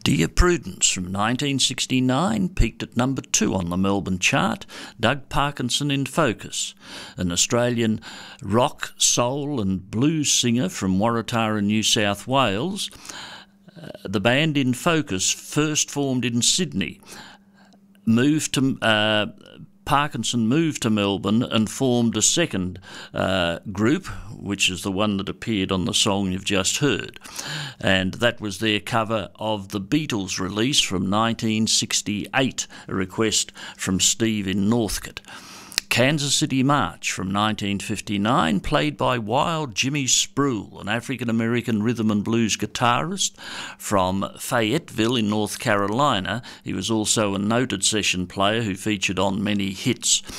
Dear Prudence from 1969 peaked at number 2 on the Melbourne chart. Doug Parkinson in Focus, an Australian rock, soul and blues singer from Waratah, New South Wales. The band In Focus first formed in Sydney. Parkinson moved to Melbourne and formed a second group, which is the one that appeared on the song you've just heard. And that was their cover of the Beatles release from 1968, a request from Steve in Northcote. Kansas City March from 1959, played by Wild Jimmy Spruill, an African-American rhythm and blues guitarist from Fayetteville in North Carolina. He was also a noted session player who featured on many hits.